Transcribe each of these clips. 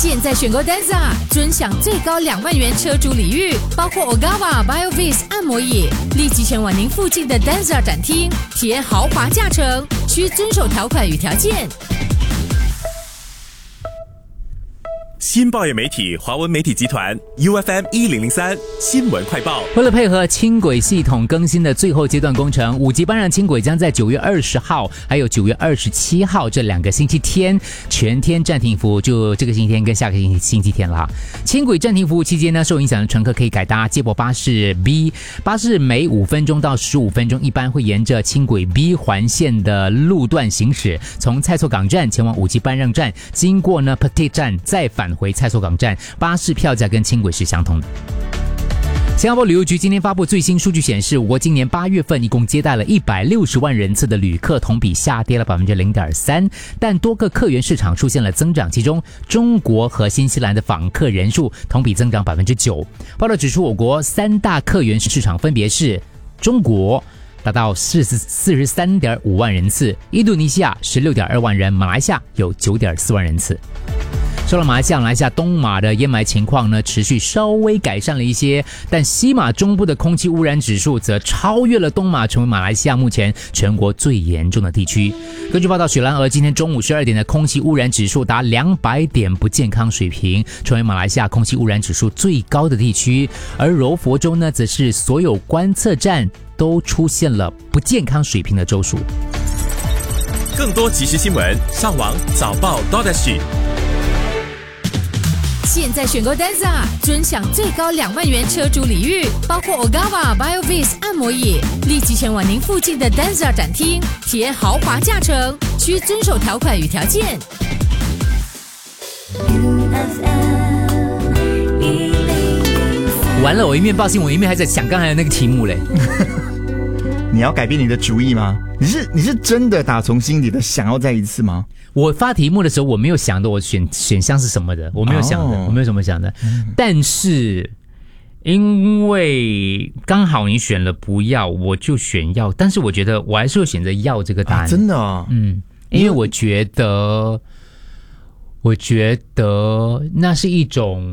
现在选购 Denza， 尊享最高2万元车主礼遇，包括 Ogawa BioVis 按摩椅，立即前往您附近的 Denza 展厅，体验豪华驾乘，需遵守条款与条件。 新报业媒体华文媒体集团 UFM 1003新闻快报。 为了配合轻轨系统更新的最后阶段工程，5级班让轻轨将在9月20号还有9月27号这2个星期天全天暂停服务，就这个星期天跟下个星期天了。轻轨暂停服务期间呢，受影响的乘客可以改搭接驳巴士 B， 巴士每5分钟到15分钟一般会沿着轻轨 B 环线的路段行驶，从蔡厝港站前往5级班让站，经过呢 Petit 站再返回蔡厝港站，巴士票价跟轻轨是相同的。新加坡旅游局今天发布最新数据显示，我国今年8月份一共接待了160万人次的旅客，同比下跌了 0.3%， 但多个客源市场出现了增长，其中中国和新西兰的访客人数同比增长 9%。 报道指出，我国3大客源市场分别是中国达到 43.5 万人次，印度尼西亚 16.2 万人，马来西亚有 9.4 万人次。说了马来西亚东马的烟霾情况呢，持续稍微改善了一些，但西马中部的空气污染指数则超越了东马，成为马来西亚目前全国最严重的地区。根据报道，雪兰莪今天中午12点的空气污染指数达200点不健康水平，成为马来西亚空气污染指数最高的地区。而柔佛州呢，则是所有观测站都出现了不健康水平的州属。 更多即时新闻，上网早报 .SG。 现在选购 Denza， 尊享最高2万元车主礼遇，包括 Ogawa BioVis 按摩椅，立即前往您附近的 Denza 展厅，体验豪华驾乘，需遵守条款与条件。 完了，我一面报新闻，我一面还在想刚才的那个题目嘞。 你要改变你的主意吗？你是真的打从心底的想要再一次吗？ 我发题目的时候，我没有想的我选项是什么的，我没有想的，我没有什么想的。但是因为刚好你选了不要，我就选要，但是我觉得我还是会选择要这个答案。 真的哦， 因为我觉得那是一种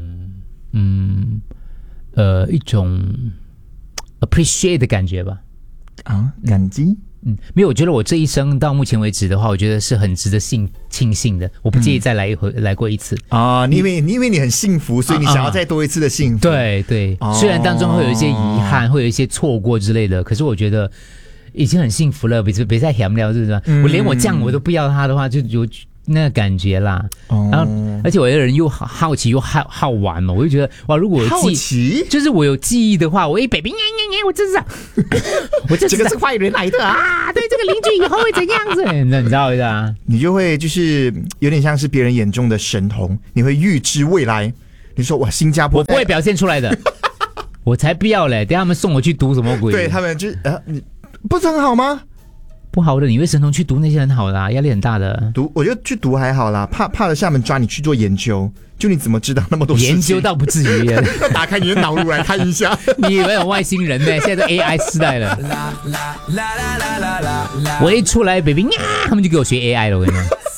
一种 appreciate 的感觉吧。 感激。 没有，我觉得我这一生到目前为止的话，我觉得是很值得庆幸的。我不介意再来过一次啊！因为你很幸福，所以你想要再多一次的幸福。 对，虽然当中会有一些遗憾，会有一些错过之类的，可是我觉得已经很幸福了。别再嫌了，是不是？我连我酱我都不要它的话，就有那个感觉啦。然后，而且我这个人又好奇又好玩嘛，我就觉得哇，如果我好奇， 就是我有记忆的话，我baby，我真是，我这个是坏人来的啊！对，这个邻居以后会怎样子？你知道的， 你就会就是有点像是别人眼中的神童，你会预知未来。你说哇，新加坡， 我不会表现出来的，我才不要嘞！等下他们送我去读什么鬼？ 对他们就你不是很好吗？ 不好的，你为神童去读那些很好的压力很大的。 我觉得去读还好啦，怕了厦门抓你去做研究，就你怎么知道那么多事情？ 研究倒不至于， 要打开你的脑颅来看一下。 你以为有外星人呢？现在都 AI 时代了。我一出来 ，baby， 他们就给我学 AI 了，我跟你讲。